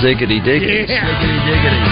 Ziggity diggity. Yeah. Ziggity diggity.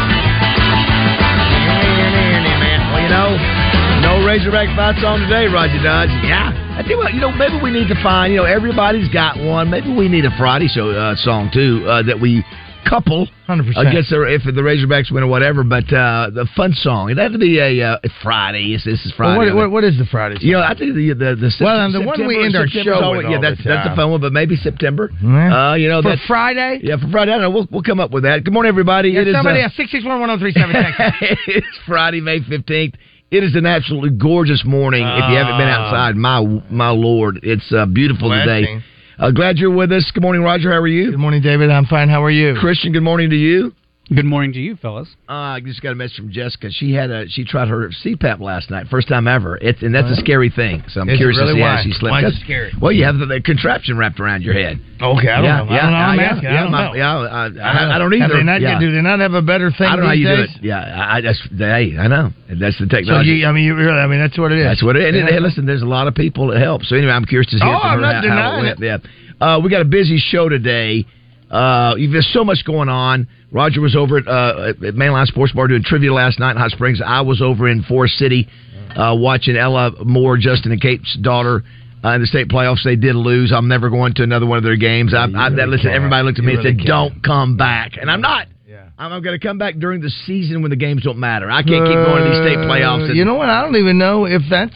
Well, no Razorback fight song today, Roger Dodge. Yeah. I tell you what, maybe we need to find, everybody's got one. Maybe we need a Friday show song, too, that we couple 100%. Against if the Razorbacks win or whatever, but the fun song. It had to be a Friday. This is Friday. Well, what is the Friday song? I think the the one we end our show with. Yeah, that's a fun one, but maybe September. Yeah. For Friday? Yeah, for Friday. I don't know. We'll come up with that. Good morning, everybody. Yeah, somebody at 661-1037. It's Friday, May 15th. It is an absolutely gorgeous morning. If you haven't been outside, my Lord, it's beautiful today. Glad you're with us. Good morning, Roger. How are you? Good morning, David. I'm fine. How are you? Christian, good morning to you. Good morning to you, fellas. I just got a message from Jessica. She tried her CPAP last night, first time ever. And that's a scary thing. So I'm curious to see how she slept. Why is it scary? Well, you have the contraption wrapped around your head. Okay, I don't know. I'm asking. I don't either. Do they not have a better thing? I don't know how you days? do it. Yeah, I know. That's the technology. So that's what it is. That's what it is. And hey, listen, there's a lot of people that help. So anyway, I'm curious to see I'm not denying it. Yeah. We got a busy show today. There's so much going on. Roger was over at Mainline Sports Bar doing trivia last night in Hot Springs. I was over in Forest City watching Ella Moore, Justin and Kate's daughter in the state playoffs. They did lose. I'm never going to another one of their games. Everybody looked at me and said, "Don't come back," and I'm not. I'm going to come back during the season when the games don't matter. I can't keep going to these state playoffs. You know what? I don't even know if that's,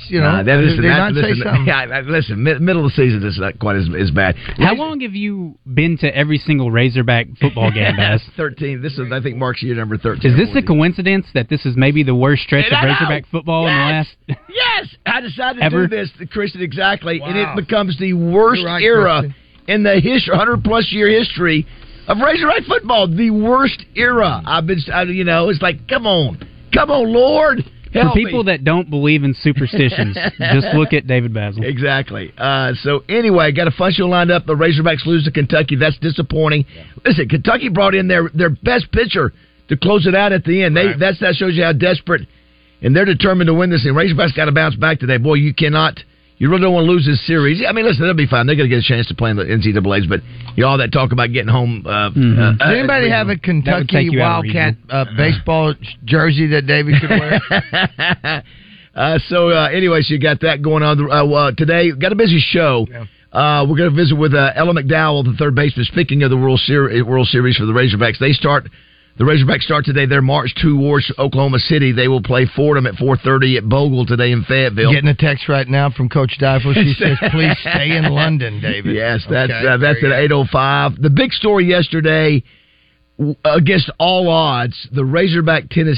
listen, middle of the season is not quite as bad. How long have you been to every single Razorback football game, Bass? 13. This is, I think, Mark's year number 13. Is this a coincidence that this is maybe the worst stretch of Razorback football in the last... Yes! I decided to do this, Christian, exactly. Wow. And it becomes the worst era Christian. in the 100-plus year history of Razorback football, the worst era. It's like, come on, Lord, help For people that don't believe in superstitions, just look at David Basil. Exactly. So anyway, got a fun show lined up. The Razorbacks lose to Kentucky. That's disappointing. Yeah. Listen, Kentucky brought in their best pitcher to close it out at the end. Right. That shows you how desperate, and they're determined to win this thing. Razorbacks got to bounce back today. Boy, you really don't want to lose this series. I mean, listen, they'll be fine. They're going to get a chance to play in the NCAAs, but all that talk about getting home. Does anybody have a Kentucky Wildcat baseball jersey that David could wear? Anyways, you got that going on today. Got a busy show. Yeah. We're going to visit with Ella McDowell, the third baseman. Speaking of the World Series for the Razorbacks, the Razorbacks start today their march towards Oklahoma City. They will play Fordham at 4:30 at Bogle today in Fayetteville. Getting a text right now from Coach Difel. She says, "Please stay in London, David." Yes, that's at 8:05. The big story yesterday, against all odds, the Razorback tennis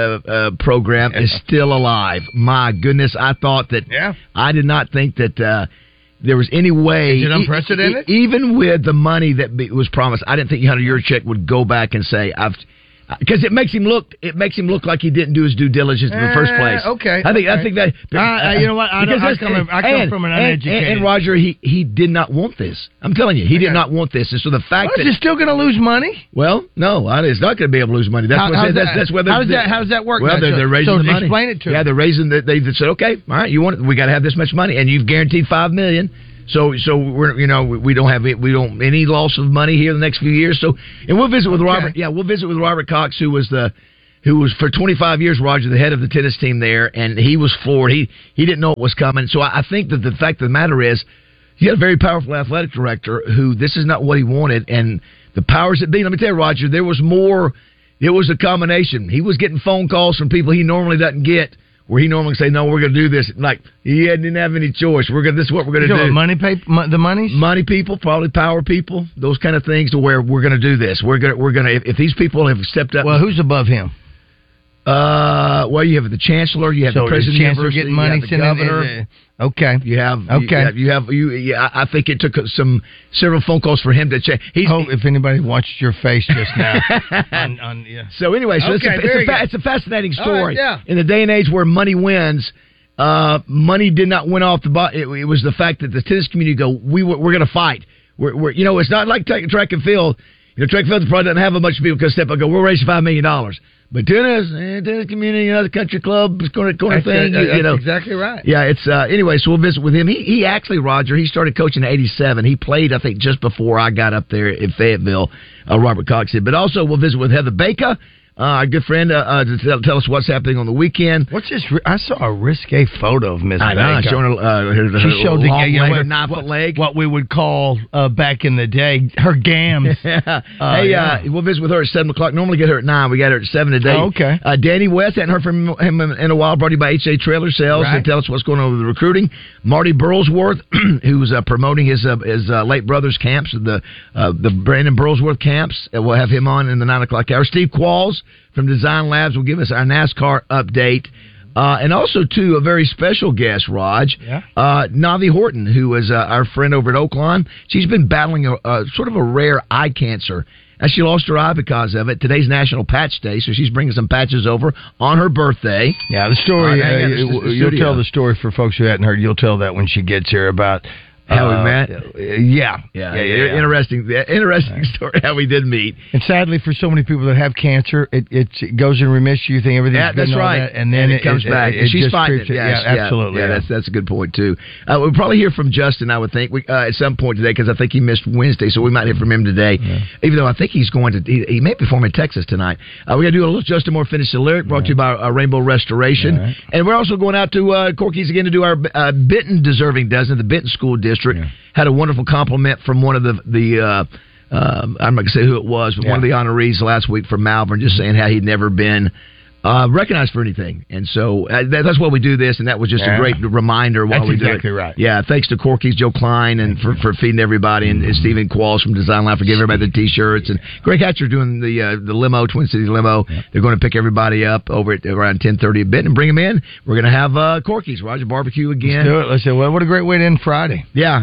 program is still alive. My goodness, I thought that. Yeah. I did not think that. There was any way. Is it unprecedented? Even with the money that was promised, I didn't think Hunter Yurchek would go back and say, because it makes him look like he didn't do his due diligence in the first place. Okay. I think that. You know what? I come from an uneducated. And Roger, he did not want this. I'm telling you, he did not want this. And so the fact that he's still going to lose money. Well, no, it's not going to be able to lose money. That's what how does that work? Well, they're raising the money. Explain it to me. Yeah, they're raising. They said, okay, all right, we got to have this much money, and you've guaranteed $5 million. So we don't have any loss of money here in the next few years. So, and we'll visit with Robert. Yeah, we'll visit with Robert Cox, who was for 25 years, Roger, the head of the tennis team there, and he was floored. He didn't know it was coming. So I think that the fact of the matter is, he had a very powerful athletic director who this is not what he wanted, and the powers that be. Let me tell you, Roger, there was more. It was a combination. He was getting phone calls from people he normally doesn't get, where he normally say, "No, we're going to do this." Like he didn't have any choice. This is what we're going to do. The money people, probably power people, those kind of things, to where we're going to do this. We're going to if these people have stepped up. Well, who's above him? Well, you have the chancellor, you have the president of the university, getting money, you have the governor. Okay. I think it took several phone calls for him to check. If anybody watched your face just now. So anyway, it's a fascinating story. Right, in the day and age where money wins, money did not win off the bottom. It was the fact that the tennis community we're going to fight. We're it's not like track and field. track field probably doesn't have a bunch of people because step up and go, we're raising $5 million. But tennis community, the country club, corner thing. That's exactly right. Yeah, it's anyway. So we'll visit with him. He actually, Roger, he started coaching in '87. He played, I think, just before I got up there in Fayetteville. Robert Cox did. But also we'll visit with Heather Baker, our good friend, to tell us what's happening on the weekend. What's this? I saw a risque photo of Miss Baker. I know, showing her she showed the long leg, 9-foot leg. What we would call back in the day, her gams. We'll visit with her at 7 o'clock. Normally get her at 9. We got her at 7 today. Oh, okay. Danny West, hadn't heard from him in a while. Brought to you by HA Trailer Sales. Right. To tell us what's going on with the recruiting. Marty Burlsworth, who's promoting his late brother's camps, the Brandon Burlsworth camps. We'll have him on in the 9 o'clock hour. Steve Qualls from Design Labs will give us our NASCAR update. And also, too, a very special guest, Raj. Yeah. Navi Horton, who is our friend over at Oaklawn. She's been battling a sort of a rare eye cancer. And she lost her eye because of it. Today's National Patch Day, so she's bringing some patches over on her birthday. Yeah, the story, you'll tell the story for folks who hadn't heard. You'll tell that when she gets here about how we met. Yeah. Interesting story how we did meet. And sadly, for so many people that have cancer, it goes in remission. You think everything's good, that's right, and then it comes back. It she's just fighting it. Absolutely. Yeah, that's a good point too. We'll probably hear from Justin, I would think, at some point today, because I think he missed Wednesday, so we might hear from him today. Yeah. Even though I think he's going to, he may perform in Texas tonight. We got to do a little Justin Moore Finish the Lyric, brought to you by Rainbow Restoration, and we're also going out to Corky's again to do our Benton Deserving Dozen, the Benton School District. Yeah. Had a wonderful compliment from one of the I'm not going to say who it was, but one of the honorees last week from Malvern, just saying how he'd never been recognized for anything. And so that's why we do this, and that was just a great reminder while we do it. That's exactly right. Yeah, thanks to Corky's, Joe Klein, and for feeding everybody, and Stephen Qualls from Design Lab for giving everybody the T-shirts, and Greg Hatcher doing the limo, Twin City limo. Yeah. They're going to pick everybody up over at around 10:30 a bit and bring them in. We're going to have Corky's, Roger Barbecue again. Let's do it. Let's say, well, what a great way to end Friday. Yeah.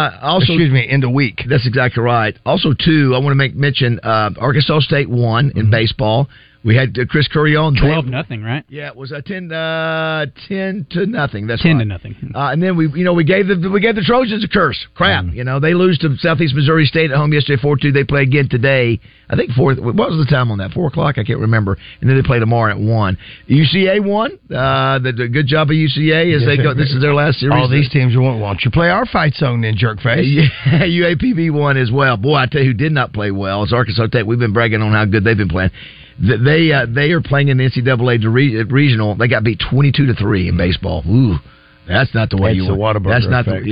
End of week. That's exactly right. Also, too, I want to mention Arkansas State won in baseball. We had Chris Curry on 12-0, right? Yeah, it was 10 to nothing. That's 10 right. to nothing. And then we gave the Trojans a curse. Crap, they lose to Southeast Missouri State at home yesterday 4-2. They play again today. I think 4. What was the time on that? 4 o'clock. I can't remember. And then they play tomorrow at 1. UCA won. The good job of UCA as they go. This is their last series. All these teams won't want you play our fight song then, jerkface. Yeah, UAPB won as well. Boy, I tell you who did not play well is Arkansas State. We've been bragging on how good they've been playing. They are playing in the NCAA regional. They got beat 22-3 in baseball. Ooh, that's not the way you want. That's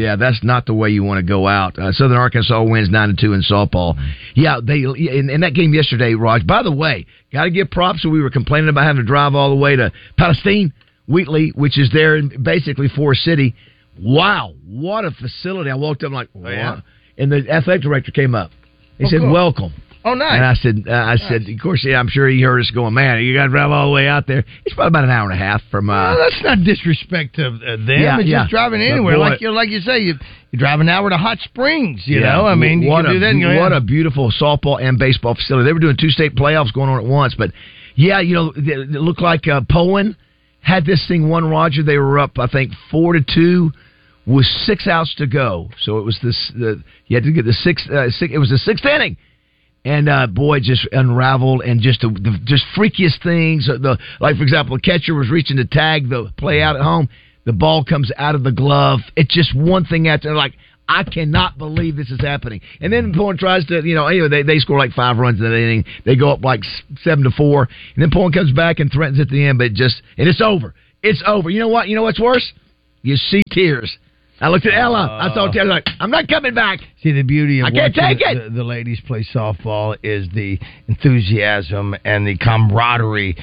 not the way you want to go out. Southern Arkansas wins 9-2 in softball. Yeah, they in that game yesterday, Raj. By the way, got to give props. So we were complaining about having to drive all the way to Palestine, Wheatley, which is there in basically Forest City. Wow, what a facility! I walked up like, wow. Yeah. And the athletic director came up. He said, cool. Welcome. Oh, nice. And I said, of course, I'm sure he heard us going, man, you got to drive all the way out there. It's probably about an hour and a half from. Well, that's not disrespect to them. It's just driving anywhere. Like you say, you drive an hour to Hot Springs, you know? I mean, you can do that. What a beautiful softball and baseball facility. They were doing 2 state playoffs going on at once. But, yeah, it looked like Poen had this thing won, Roger. They were up, I think, 4-2 with 6 outs to go. So it was you had to get the sixth. It was the 6th inning. And boy, just unraveled and just just freakiest things. Like for example, the catcher was reaching to tag the play out at home. The ball comes out of the glove. It's just one thing after. Like I cannot believe this is happening. And then Poen tries to, anyway, they score like 5 runs in that inning. They go up like 7-4, and then Poen comes back and threatens at the end, but it's over. It's over. You know what? You know what's worse? You see tears. I looked at Ella. I saw tears. Like, I'm not coming back. See, the beauty of I can't take it. The ladies play softball is the enthusiasm and the camaraderie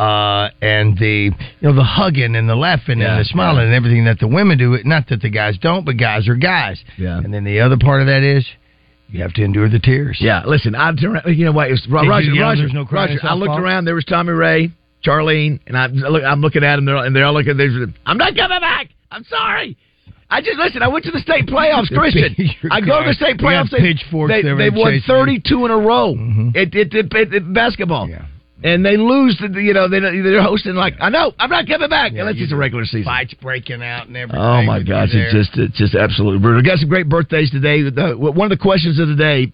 and the hugging and the laughing and the smiling and everything that the women do. Not that the guys don't, but guys are guys. Yeah. And then the other part of that is you have to endure the tears. Yeah. Listen, I turned around. You know what? Roger. I looked around. There was Tommy Ray, Charlene, and I'm looking at them, and they're all looking. I'm not coming back. I'm sorry. I went to the state playoffs, Christian. I go to the state playoffs. They've won 32 in a row at basketball. Yeah. And they lose, they're hosting like, I know, I'm not coming back. Unless it's a regular season. Fights breaking out and everything. Oh, my gosh, it's just absolutely brutal. Got some great birthdays today. One of the questions of the day,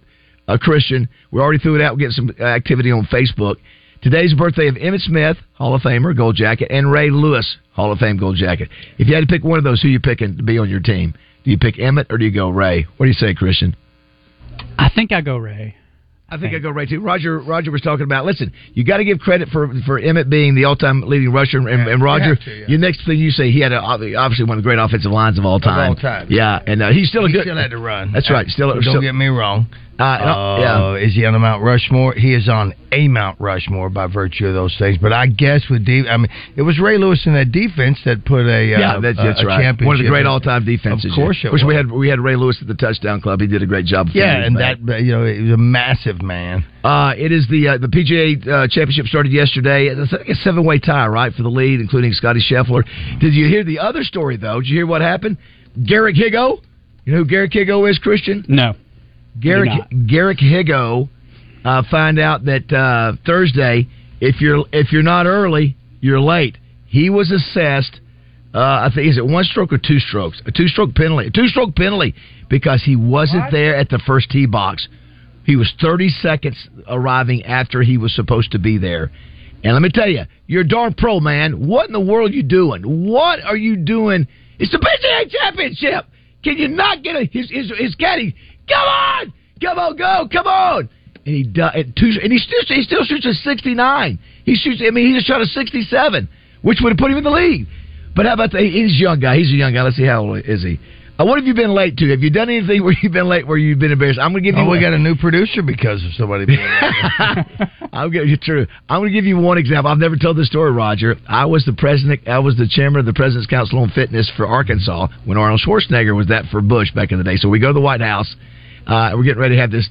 Christian. We already threw it out. We're getting some activity on Facebook. Today's the birthday of Emmitt Smith, Hall of Famer, Gold Jacket, and Ray Lewis, Hall of Fame, Gold Jacket. If you had to pick one of those, who you picking to be on your team? Do you pick Emmitt or do you go Ray? What do you say, Christian? I think I go Ray. I think I go Ray too. Roger was talking about. Listen, you got to give credit for Emmitt being the all-time leading rusher, and Roger. Your next thing you say, he had obviously one of the great offensive lines of all time. Yeah, and he's still he good. Still had to run. That's right. Don't get me wrong. Yeah. Is he on the Mount Rushmore? He is on a Mount Rushmore by virtue of those things. But I guess it was Ray Lewis in that defense that put that's right. Championship. One of the great all-time defenses. Of course, which we had Ray Lewis at the Touchdown Club. He did a great job. And that he was a massive man. It is the PGA Championship started yesterday. It's like a 7-way tie, right, for the lead, including Scotty Scheffler. Did you hear the other story though? Did you hear what happened? Garrick Higgo. You know who Garrick Higgo is, Christian? No. Garrick Higgo found out that Thursday, if you're not early, you're late. He was assessed, I think, is it 1 stroke or 2 strokes? A 2-stroke penalty. A 2-stroke penalty because he wasn't there at the first tee box. He was 30 seconds arriving after he was supposed to be there. And let me tell you, you're a darn pro, man. What in the world are you doing? What are you doing? It's the PGA Championship. Can you not get his caddy? Come on, go, come on! And he does, and he still shoots a 69. He just shot a 67, which would have put him in the lead. But how about he's a young guy. He's a young guy. Let's see, how old is he? What have you been late to? Have you done anything where you've been late, where you've been embarrassed? I'm going to give you. We got a new producer because of somebody being late. I'm going to give you one example. I've never told this story, Roger. I was the chairman of the President's Council on Fitness for Arkansas when Arnold Schwarzenegger was that for Bush back in the day. So we go to the White House. We're getting ready to have this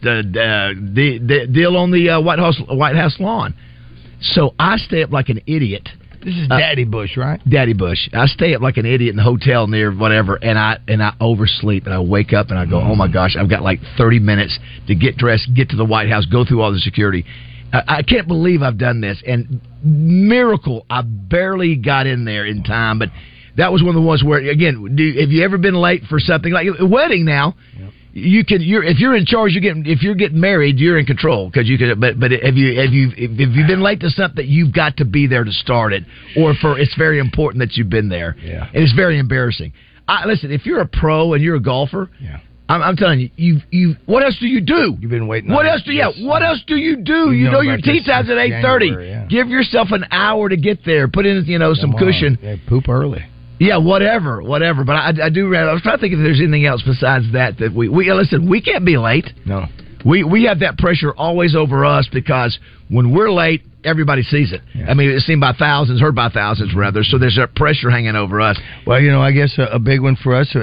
deal on the White House lawn. So I stay up like an idiot. This is Daddy Bush, right? Daddy Bush. I stay up like an idiot in the hotel near whatever, and I oversleep, and I wake up and I go, oh my gosh, I've got like 30 minutes to get dressed, get to the White House, go through all the security. I can't believe I've done this, and miracle, I barely got in there in time, but that was one of the ones where, again, have you ever been late for something like a wedding now? Yep. If you're in charge, if you're getting married, you're in control because you could. But if you've been late to something, you've got to be there to start it, or it's very important that you've been there. Yeah. And it's very embarrassing. Listen, if you're a pro and you're a golfer, I'm telling you, what else do you do? You've been waiting. What else do you do? You know your tee time's at 8:30. Yeah. Give yourself an hour to get there. Put in some cushion. Yeah, poop early. Yeah, whatever. But I do. I was trying to think if there's anything else besides that we listen. We can't be late. No, we have that pressure always over us because when we're late, everybody sees it. Yeah. I mean, it's seen by thousands, heard by thousands rather. So there's that pressure hanging over us. Well, I guess a big one for us,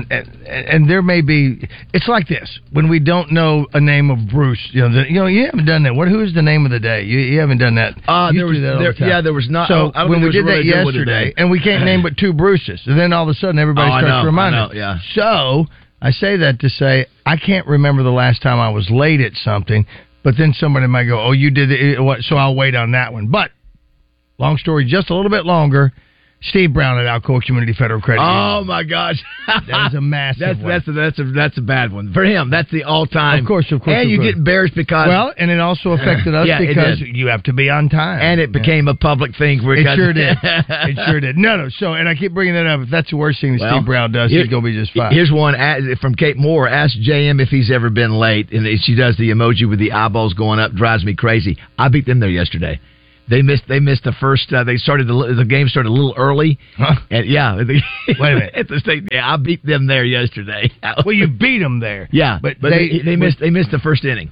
and there may be. It's like this when we don't know a name of Bruce. You haven't done that. Who is the name of the day? You haven't done that. There was not. So when we did that yesterday, and we can't name but 2 Bruces, and then all of a sudden everybody starts reminding us. Yeah. So I say that to say I can't remember the last time I was late at something. But then somebody might go, oh, you did it, so I'll wait on that one. But, long story, just a little bit longer, Steve Brown at Alcoa Community Federal Credit Union. Oh, my gosh. That is a massive one. That's a bad one. For him, that's the all-time. Of course. And you get embarrassed because... Well, and it also affected us because you have to be on time. And it became a public thing. It sure did. It sure did. No. So, and I keep bringing that up. If that's the worst thing that Steve Brown does, he's going to be just fine. Here's one from Kate Moore. Ask JM if he's ever been late. And she does the emoji with the eyeballs going up. Drives me crazy. I beat them there yesterday. They missed the first. The game started a little early, and wait a minute. At the state, I beat them there yesterday. Well, you beat them there, but they missed the first inning.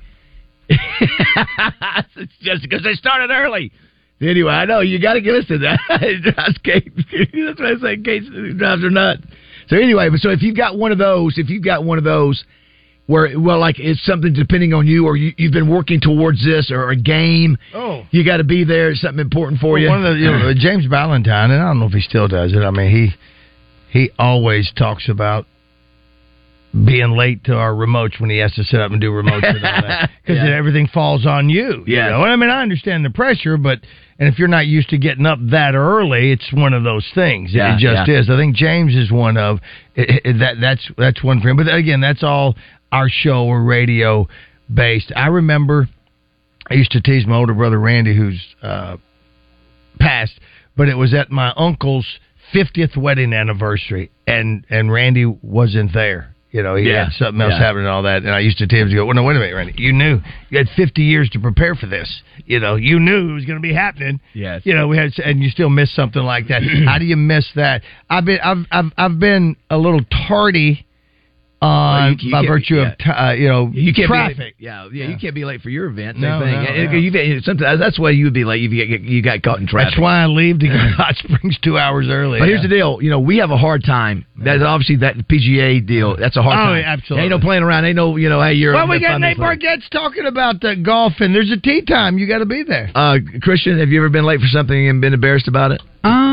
It's just because they started early. Anyway, I know you got to give us to that. That's why I say Kate drives her nuts. So anyway, so if you've got one of those, where, like it's something depending on you, or you've been working towards this, or a game. Oh, you got to be there. It's something important for you. One of the James Ballantyne, and I don't know if he still does it. I mean, he always talks about being late to our remotes when he has to sit up and do remotes and all that because everything falls on you. Yeah, I mean, I understand the pressure, and if you're not used to getting up that early, it's one of those things. It just is. I think James is one of that's one for him. But again, that's all our show or radio. based. I remember I used to tease my older brother Randy, who's passed, but it was at my uncle's 50th wedding anniversary, and Randy wasn't there. You know, he had something else happening and all that. And I used to tell him, well, no, wait a minute, Randy. You knew. You had 50 years to prepare for this. You know, you knew it was going to be happening. Yes. You know, and you still miss something like that. How do you miss that? I've been a little tardy by virtue of you can't traffic. Be late. You can't be late for your event. No, sometimes that's why you would be late. You got caught in traffic. That's why I leave to go to Hot Springs 2 hours early. But here's the deal. You know, we have a hard time. That's obviously that PGA deal. That's a hard time. Oh, absolutely. Ain't no playing around. Ain't no, hey, you're. Well, we got Nate Bargatze talking about golf, and there's a tee time. You got to be there. Christian, have you ever been late for something and been embarrassed about it?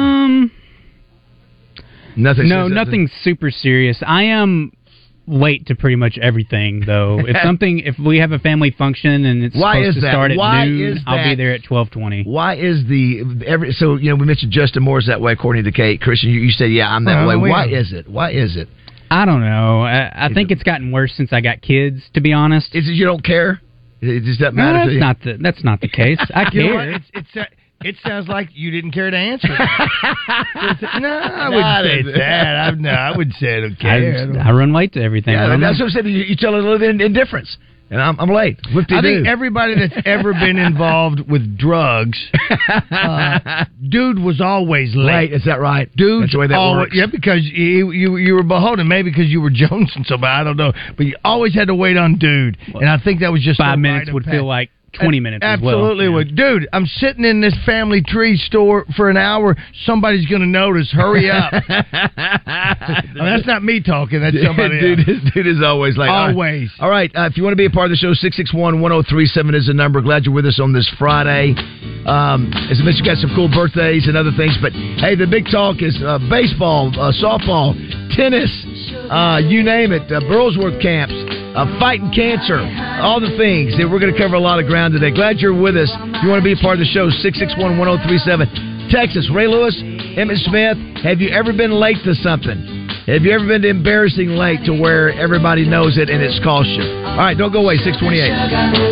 Nothing. No, nothing super serious. I am late to pretty much everything, though. If we have a family function and it's supposed to start at noon, I'll be there at 12:20. Why is so we mentioned Justin Moore's that way according to Kate. Christian, you said I'm that way. Why is it? I don't know. I think it's gotten worse since I got kids, to be honest. Is it you don't care? It just doesn't matter to you? That's not the case. I care. It sounds like you didn't care to answer. No, I wouldn't say it's that. I would say I don't care. I run late to everything. Yeah, that's what I'm saying. You tell a little indifference. And I'm late. I think everybody that's ever been involved with drugs, dude was always late. Right, is that right? Dude, that's the way that works. Yeah, because you were beholden, maybe because you were jonesing so bad, I don't know. But you always had to wait on dude. And I think that was just 5 minutes would feel like 20 minutes as well. Absolutely would. Dude, I'm sitting in this family tree store for an hour. Somebody's going to notice. Hurry up. That's not me talking. That's somebody else. Dude is always like... Always. All right. If you want to be a part of the show, 661-1037 is the number. Glad you're with us on this Friday. As I mentioned, you got some cool birthdays and other things. But, hey, the big talk is baseball, softball, tennis, you name it, Burlsworth camps. Fighting cancer, all the things. We're going to cover a lot of ground today. Glad you're with us. If you want to be a part of the show, 661-1037. Texas, Ray Lewis, Emmett Smith, have you ever been late to something? Have you ever been embarrassing late to where everybody knows it and it's cost you? All right, don't go away, 628.